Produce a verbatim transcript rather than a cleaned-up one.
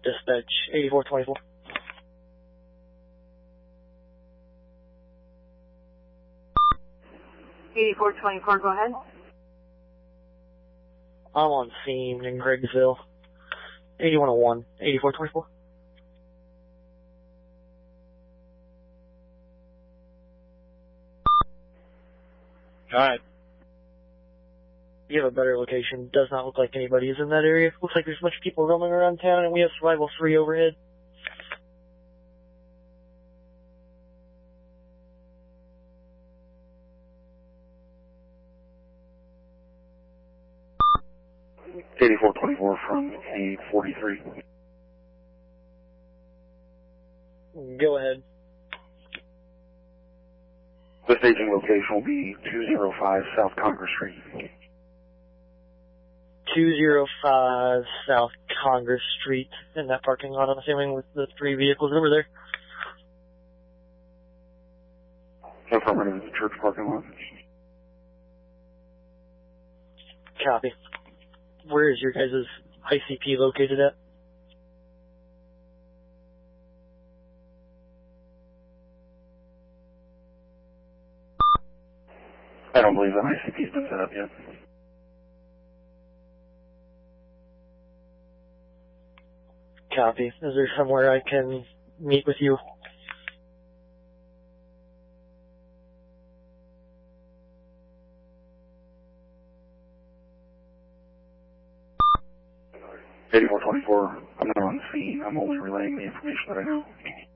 dispatch eighty-four twenty-four. eighty-four twenty-four, go ahead. I'm on scene in Greggsville. eighty-one oh one, eighty-four twenty-four. Alright. You have a better location. Does not look like anybody is in that area. Looks like there's a bunch of people roaming around town, and we have survival three overhead. eighty-four twenty-four from eight forty-three. Go ahead. The staging location will be two oh five South Congress Street. two oh five South Congress Street, in that parking lot, I'm assuming, with the three vehicles over there. Affirmative, the church parking lot. Copy. Where is your guys' I C P located at? I don't believe the I C P's been set up yet. Copy. Is there somewhere I can meet with you? eighty-four twenty-four, I'm not on scene. I'm only relaying the information that I know.